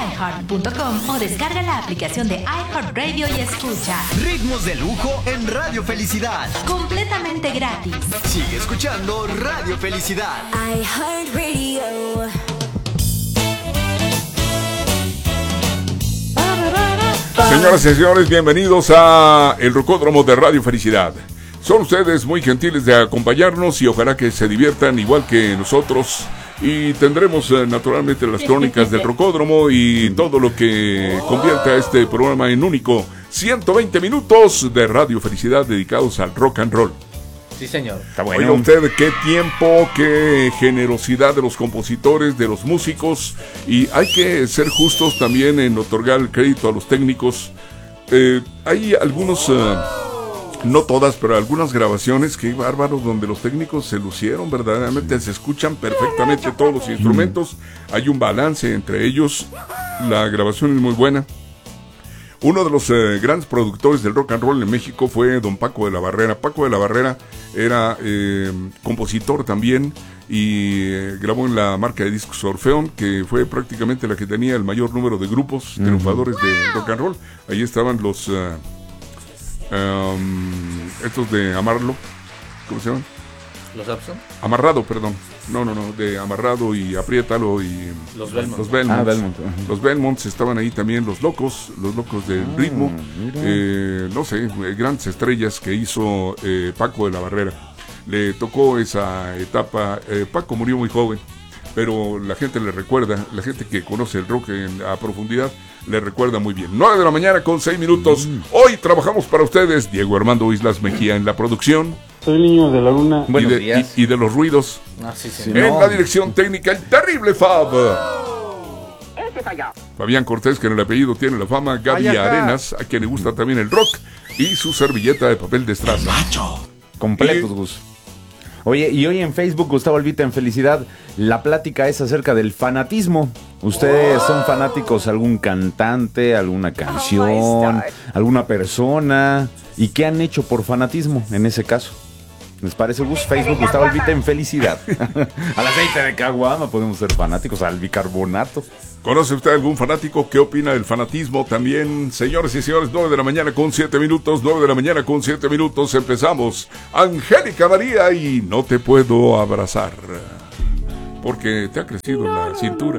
iHeart.com o descarga la aplicación de iHeartRadio y escucha Ritmos de lujo en Radio Felicidad. completamente gratis. Sigue escuchando Radio Felicidad. iHeartRadio. Señoras y señores, bienvenidos a el Rocódromo de Radio Felicidad. Son ustedes muy gentiles de acompañarnos y ojalá que se diviertan igual que nosotros. Y tendremos naturalmente las crónicas del Rocódromo y todo lo que convierta este programa en único. 120 minutos de Radio Felicidad dedicados al rock and roll. Sí, señor. Está bueno. Oiga usted, qué tiempo, qué generosidad de los compositores, de los músicos. Y hay que ser justos también en otorgar el crédito a los técnicos. Hay algunos... no todas, pero algunas grabaciones, que bárbaros, donde los técnicos se lucieron verdaderamente, se escuchan perfectamente todos los instrumentos, hay un balance entre ellos, la grabación es muy buena. Uno de los grandes productores del rock and roll en México fue don Paco de la Barrera. Paco de la Barrera era compositor también y grabó en la marca de discos Orfeón, que fue prácticamente la que tenía el mayor número de grupos triunfadores de rock and roll. Ahí estaban los... estos de Amarlo, ¿cómo se llaman? ¿Los Abson? Amarrado, perdón. No, de Amarrado y Apriétalo y los Belmont. Los Belmonts. Belmont. Los Belmonts estaban ahí también, los locos del ritmo. No sé, grandes estrellas que hizo Paco de la Barrera. Le tocó esa etapa. Paco murió muy joven, pero la gente le recuerda, la gente que conoce el rock a profundidad, le recuerda muy bien. 9 de la mañana con 6 minutos. Hoy trabajamos para ustedes Diego Armando Islas Mejía en la producción. Soy el niño de la luna. Buenos días. Y de los ruidos. Sí, en la dirección técnica, el terrible Fab. Fabián Cortés, que en el apellido tiene la fama. Gaby Arenas, a quien le gusta también el rock. Y su servilleta de papel de estraza. Completos, Gus. Oye, y hoy en Facebook, Gustavo Albita en Felicidad, la plática es acerca del fanatismo. ¿Ustedes son fanáticos de algún cantante, alguna canción, alguna persona? ¿Y qué han hecho por fanatismo en ese caso? ¿Les parece, Gus? Facebook, Gustavo Albita en Felicidad. Al aceite de caguama podemos ser fanáticos, al bicarbonato. ¿Conoce usted algún fanático? ¿Qué opina del fanatismo? También, señores y señores, 9 de la mañana con 7 minutos, 9 de la mañana con 7 minutos, empezamos. Angélica María y No te puedo abrazar, porque te ha crecido la cintura.